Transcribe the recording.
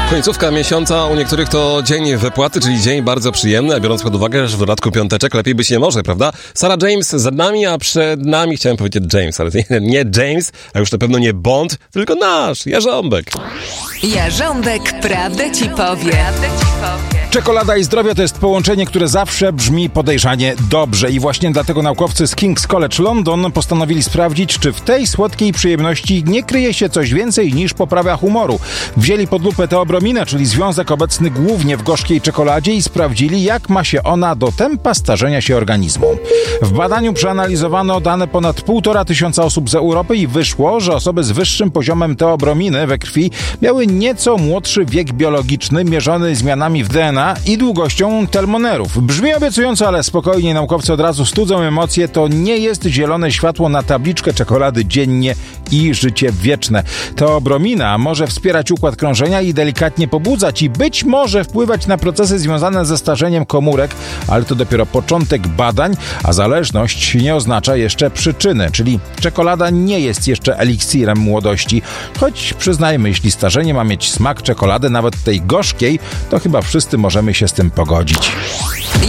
Końcówka miesiąca, u niektórych to dzień wypłaty, czyli dzień bardzo przyjemny, a biorąc pod uwagę, że w dodatku piąteczek lepiej być nie może, prawda? Sarah James za nami, a przed nami chciałem powiedzieć James, ale nie James, a już na pewno nie Bond, tylko nasz, Jarząbek. Jarząbek prawdę ci powie. Czekolada i zdrowie to jest połączenie, które zawsze brzmi podejrzanie dobrze i właśnie dlatego naukowcy z King's College London postanowili sprawdzić, czy w tej słodkiej przyjemności nie kryje się coś więcej niż poprawia humoru. Wzięli pod lupę teobrominę, czyli związek obecny głównie w gorzkiej czekoladzie i sprawdzili, jak ma się ona do tempa starzenia się organizmu. W badaniu przeanalizowano dane ponad 1500 osób z Europy i wyszło, że osoby z wyższym poziomem teobrominy we krwi miały nieco młodszy wiek biologiczny mierzony zmianami w DNA i długością telmonerów. Brzmi obiecująco, ale spokojnie, naukowcy od razu studzą emocje. To nie jest zielone światło na tabliczkę czekolady dziennie i życie wieczne. Teobromina może wspierać układ krążenia i delikatnie pobudzać i być może wpływać na procesy związane ze starzeniem komórek, ale to dopiero początek badań, a zależność nie oznacza jeszcze przyczyny, czyli czekolada nie jest jeszcze eliksirem młodości. Choć przyznajmy, jeśli starzenie ma mieć smak czekolady, nawet tej gorzkiej, to chyba wszyscy możemy się z tym pogodzić.